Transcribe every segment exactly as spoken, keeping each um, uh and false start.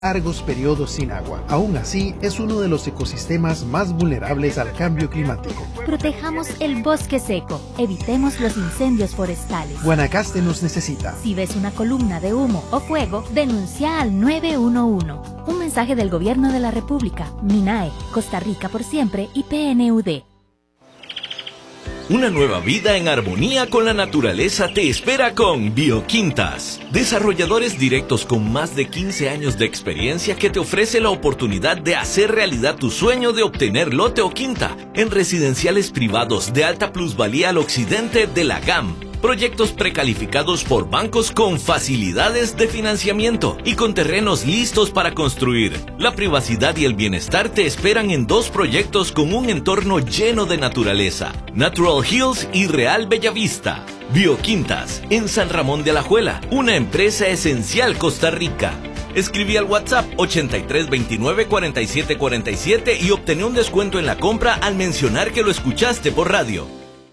largos periodos sin agua. Aún así, es uno de los ecosistemas más vulnerables al cambio climático. Protejamos el bosque seco, evitemos los incendios forestales. Guanacaste nos necesita. Si ves una columna de humo o fuego, denuncia al nueve uno uno. Un mensaje del Gobierno de la República, MINAE, Costa Rica por siempre y P N U D. Una nueva vida en armonía con la naturaleza te espera con Bioquintas. Desarrolladores directos con más de quince años de experiencia que te ofrece la oportunidad de hacer realidad tu sueño de obtener lote o quinta en residenciales privados de alta plusvalía al occidente de la G A M. Proyectos precalificados por bancos con facilidades de financiamiento y con terrenos listos para construir. La privacidad y el bienestar te esperan en dos proyectos con un entorno lleno de naturaleza: Natural Hills y Real Bellavista. Bioquintas, en San Ramón de Alajuela, una empresa esencial Costa Rica. Escribí al WhatsApp ochenta y tres veintinueve cuarenta y siete cuarenta y siete y obtené un descuento en la compra al mencionar que lo escuchaste por radio.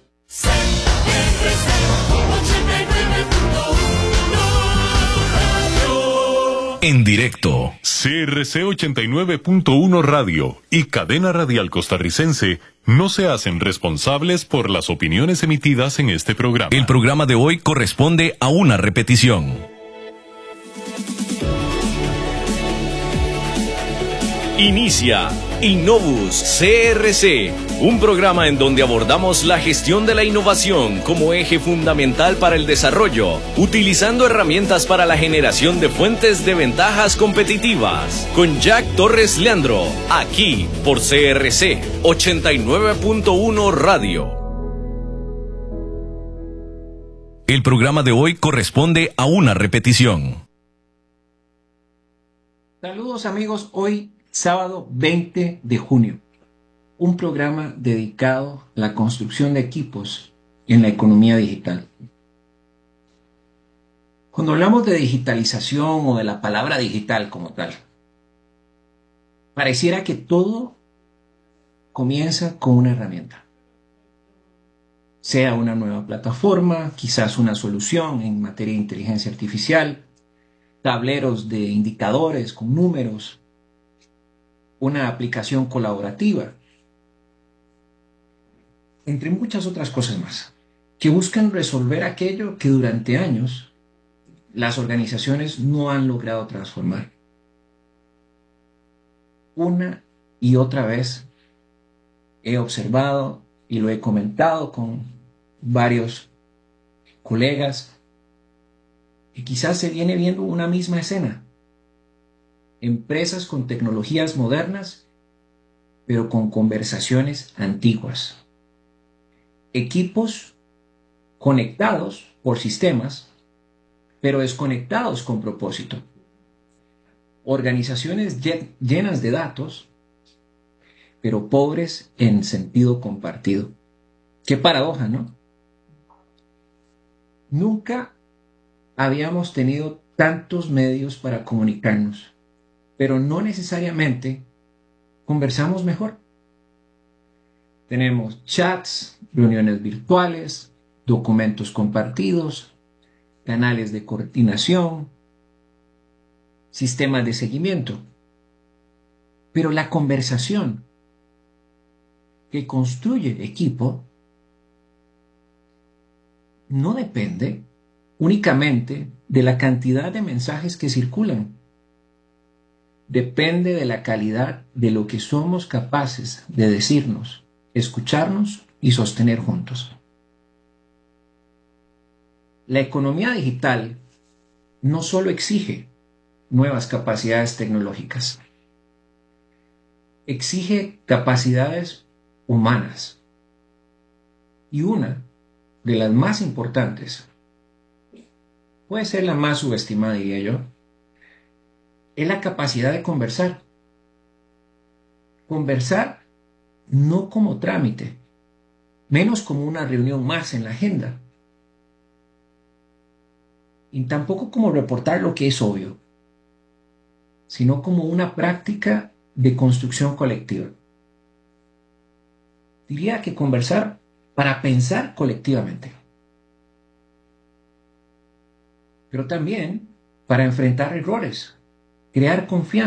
En directo. C R C ochenta y nueve punto uno Radio y Cadena Radial Costarricense no se hacen responsables por las opiniones emitidas en este programa. El programa de hoy corresponde a una repetición. Inicia Innovus C R C, un programa en donde abordamos la gestión de la innovación como eje fundamental para el desarrollo, utilizando herramientas para la generación de fuentes de ventajas competitivas. Con Jack Torres Leandro, aquí por C R C ochenta y nueve punto uno Radio. El programa de hoy corresponde a una repetición. Saludos amigos, hoy sábado veinte de junio, un programa dedicado a la construcción de equipos en la economía digital. Cuando hablamos de digitalización o de la palabra digital como tal, pareciera que todo comienza con una herramienta. Sea una nueva plataforma, quizás una solución en materia de inteligencia artificial, tableros de indicadores con números, una aplicación colaborativa, entre muchas otras cosas más, que buscan resolver aquello que durante años las organizaciones no han logrado transformar. Una y otra vez he observado y lo he comentado con varios colegas que quizás se viene viendo una misma escena. Empresas con tecnologías modernas, pero con conversaciones antiguas. Equipos conectados por sistemas, pero desconectados con propósito. Organizaciones llenas de datos, pero pobres en sentido compartido. Qué paradoja, ¿no? Nunca habíamos tenido tantos medios para comunicarnos, pero no necesariamente conversamos mejor. Tenemos chats, reuniones virtuales, documentos compartidos, canales de coordinación, sistemas de seguimiento. Pero la conversación que construye equipo no depende únicamente de la cantidad de mensajes que circulan. Depende de la calidad de lo que somos capaces de decirnos, escucharnos y sostener juntos. La economía digital no solo exige nuevas capacidades tecnológicas, exige capacidades humanas. Y una de las más importantes, puede ser la más subestimada, diría yo, es la capacidad de conversar. Conversar no como trámite, menos como una reunión más en la agenda, y tampoco como reportar lo que es obvio, sino como una práctica de construcción colectiva. Diría que conversar para pensar colectivamente, pero también para enfrentar errores crear confianza.